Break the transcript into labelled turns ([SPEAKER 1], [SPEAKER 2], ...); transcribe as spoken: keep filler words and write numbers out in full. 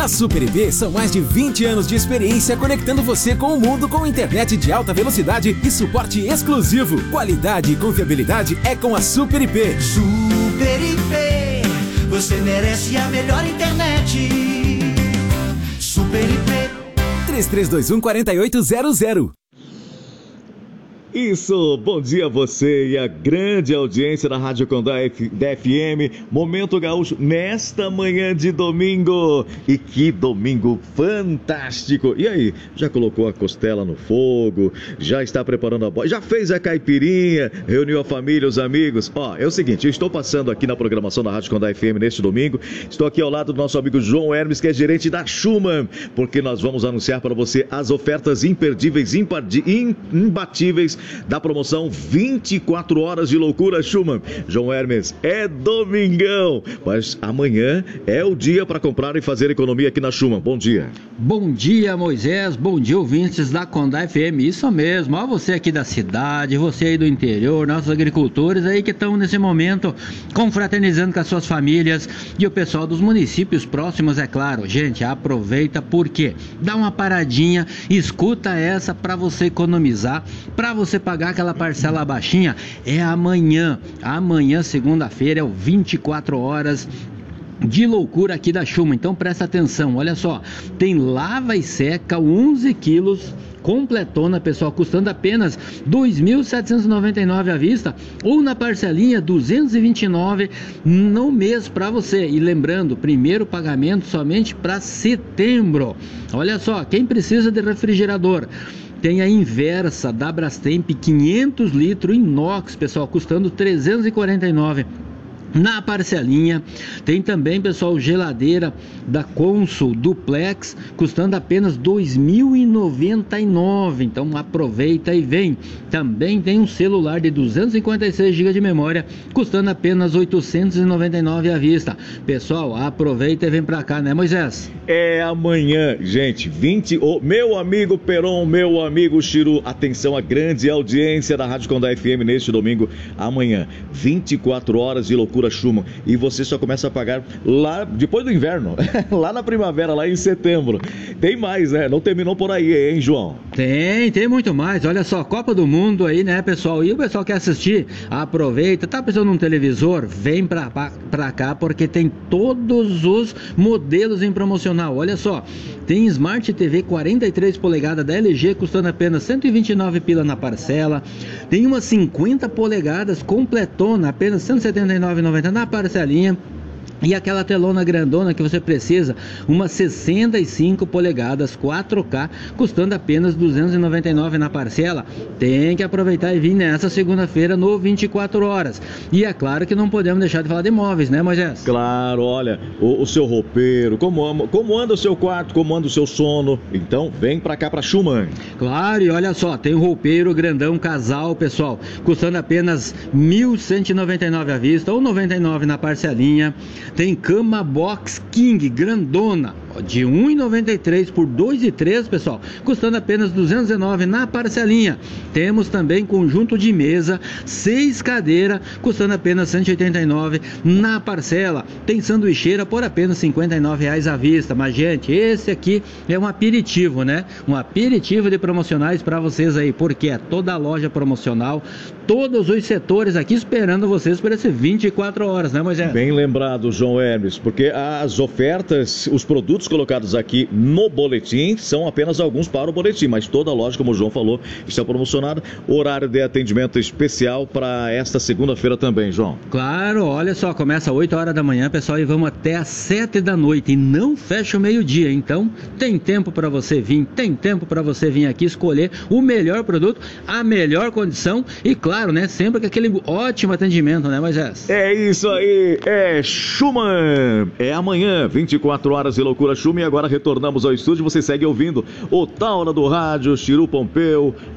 [SPEAKER 1] Na Super I P são mais de vinte anos de experiência conectando você com o mundo com internet de alta velocidade e suporte exclusivo. Qualidade e confiabilidade é com a Super I P.
[SPEAKER 2] Super I P, você merece a melhor internet. Super I P.
[SPEAKER 1] três três dois um, quatro oito zero zero.
[SPEAKER 3] Isso, bom dia a você e a grande audiência da Rádio Condá F M, Momento Gaúcho, nesta manhã de domingo. E que domingo fantástico! E aí, já colocou a costela no fogo? Já está preparando a boia? Já fez a caipirinha? Reuniu a família, os amigos? Ó, é o seguinte, eu estou passando aqui na programação da Rádio Condá F M neste domingo. Estou aqui ao lado do nosso amigo João Hermes, que é gerente da Schumann, porque nós vamos anunciar para você as ofertas imperdíveis, impardi, imbatíveis da promoção vinte e quatro horas de loucura Schumann. João Hermes, é domingão, mas amanhã é o dia para comprar e fazer economia aqui na Schumann. Bom dia.
[SPEAKER 4] Bom dia, Moisés, bom dia, ouvintes da Condá F M, isso mesmo, ó, você aqui da cidade, você aí do interior, nossos agricultores aí que estão nesse momento confraternizando com as suas famílias e o pessoal dos municípios próximos, é claro. Gente, aproveita porque dá uma paradinha, escuta essa para você economizar, para você pagar aquela parcela baixinha. É amanhã, amanhã, segunda-feira, é o vinte e quatro horas de loucura aqui da Schumann. Então presta atenção, olha só, tem lava e seca onze quilos completona, pessoal, custando apenas dois mil setecentos e noventa e nove reais à vista, ou na parcelinha duzentos e vinte e nove reais no mês para você. E lembrando, primeiro pagamento somente para setembro. Olha só, quem precisa de refrigerador, tem a Inversa da Brastemp quinhentos litros inox, pessoal, custando trezentos e quarenta e nove reais na parcelinha. Tem também, pessoal, geladeira da Consul Duplex, custando apenas dois mil e noventa e nove reais. Então aproveita e vem. Também tem um celular de duzentos e cinquenta e seis gigas de memória, custando apenas oitocentos e noventa e nove reais à vista. Pessoal, aproveita e vem pra cá, né, Moisés?
[SPEAKER 3] É amanhã, gente, vinte, oh, meu amigo Peron, meu amigo Chiru, atenção, a grande audiência da Rádio Condá F M neste domingo, amanhã, vinte e quatro horas de loucura Schumann, e você só começa a pagar lá depois do inverno, lá na primavera, lá em setembro. Tem mais, né? Não terminou por aí, hein, João?
[SPEAKER 4] Tem, tem muito mais. Olha só, Copa do Mundo aí, né, pessoal? E o pessoal quer assistir, aproveita. Tá precisando de um televisor? Vem pra, pra, pra cá, porque tem todos os modelos em promocional. Olha só, tem Smart T V quarenta e três polegadas da L G, custando apenas cento e vinte e nove pila na parcela. Tem uma cinquenta polegadas completona, apenas cento e setenta e nove reais e noventa centavos na parcelinha. E aquela telona grandona que você precisa, uma sessenta e cinco polegadas quatro K, custando apenas duzentos e noventa e nove reais na parcela. Tem que aproveitar e vir nessa segunda-feira no vinte e quatro horas. E é claro que não podemos deixar de falar de móveis, né, Moisés?
[SPEAKER 3] Claro, olha, o, o seu roupeiro, como, como anda o seu quarto, como anda o seu sono. Então vem pra cá, pra Schumann.
[SPEAKER 4] Claro, e olha só, tem um roupeiro grandão casal, pessoal, custando apenas mil cento e noventa e nove reais à vista ou noventa e nove reais na parcelinha. Tem cama box king grandona de um e noventa e três por dois e três, pessoal, custando apenas duzentos e dezenove na parcelinha. Temos também conjunto de mesa, seis cadeiras, custando apenas cento e oitenta e nove na parcela. Tem sanduicheira por apenas cinquenta e nove reais à vista. Mas, gente, esse aqui é um aperitivo, né? Um aperitivo de promocionais para vocês aí, porque é toda a loja promocional, todos os setores aqui esperando vocês por esse vinte e quatro horas, né, Moisés?
[SPEAKER 3] Bem lembrado, João Hermes, porque as ofertas, os produtos colocados aqui no boletim são apenas alguns para o boletim, mas toda a loja, como o João falou, está promocionada. Horário de atendimento especial para esta segunda-feira também, João.
[SPEAKER 4] Claro, olha só, começa às oito horas da manhã, pessoal, e vamos até às sete da noite, e não fecha o meio-dia. Então tem tempo para você vir, tem tempo para você vir aqui escolher o melhor produto, a melhor condição e, claro, né, sempre com aquele ótimo atendimento, né, Moisés?
[SPEAKER 3] É isso aí, é Schumann. É amanhã, vinte e quatro horas de loucura Schumann. E agora retornamos ao estúdio. Você segue ouvindo o Taura do Rádio, Chiru Pompeu.